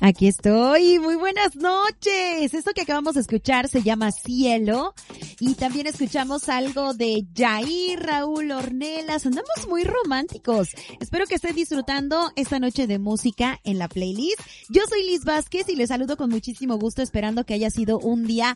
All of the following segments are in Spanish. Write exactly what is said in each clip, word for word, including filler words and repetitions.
Aquí estoy, muy buenas noches. Esto que acabamos de escuchar se llama Cielo y también escuchamos algo de Jair, Raúl Ornelas. Andamos muy románticos. Espero que estén disfrutando esta noche de música en la playlist. Yo soy Liz Vázquez y les saludo con muchísimo gusto, esperando que haya sido un día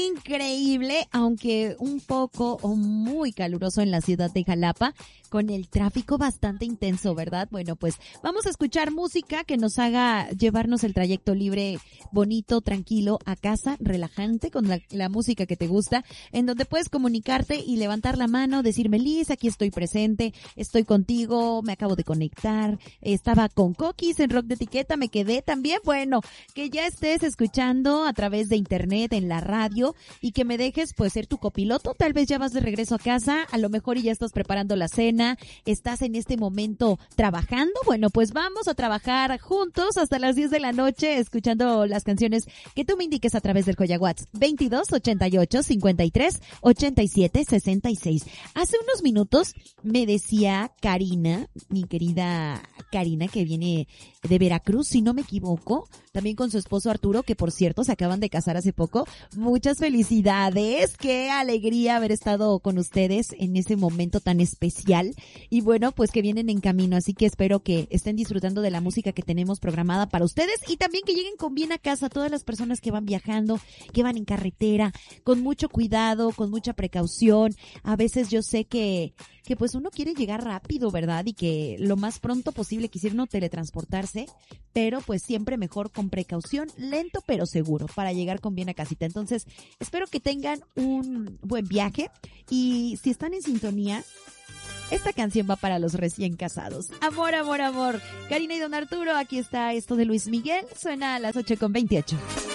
increíble, aunque un poco o muy caluroso en la ciudad de Jalapa, con el tráfico bastante intenso, ¿verdad? Bueno, pues vamos a escuchar música que nos haga llevarnos el trayecto libre, bonito, tranquilo, a casa, relajante, con la, la música que te gusta, en donde puedes comunicarte y levantar la mano, decirme, Liz, aquí estoy presente, estoy contigo, me acabo de conectar, estaba con Coquis en Rock de Etiqueta, me quedé también, bueno, que ya estés escuchando a través de internet, en la radio, y que me dejes pues ser tu copiloto. Tal vez ya vas de regreso a casa, a lo mejor y ya estás preparando la cena, estás en este momento trabajando. Bueno, pues vamos a trabajar juntos hasta las diez de la noche escuchando las canciones que tú me indiques a través del Joya WhatsApp veintidós ochenta y ocho cincuenta y tres ochenta y siete sesenta y seis. Hace unos minutos me decía Karina, mi querida Karina, que viene de Veracruz, si no me equivoco, también con su esposo Arturo, que por cierto se acaban de casar hace poco. Muchas felicidades, qué alegría haber estado con ustedes en ese momento tan especial. Y bueno, pues que vienen en camino, así que espero que estén disfrutando de la música que tenemos programada para ustedes y también que lleguen con bien a casa todas las personas que van viajando, que van en carretera, con mucho cuidado, con mucha precaución. A veces yo sé que que pues uno quiere llegar rápido, ¿verdad? Y que lo más pronto posible quisiera uno teletransportarse, pero pues siempre mejor con precaución, lento pero seguro, para llegar con bien a casita. Entonces, espero que tengan un buen viaje y si están en sintonía, esta canción va para los recién casados. Amor, amor, amor. Karina y don Arturo, aquí está esto de Luis Miguel. Suena a las ocho con veintiocho.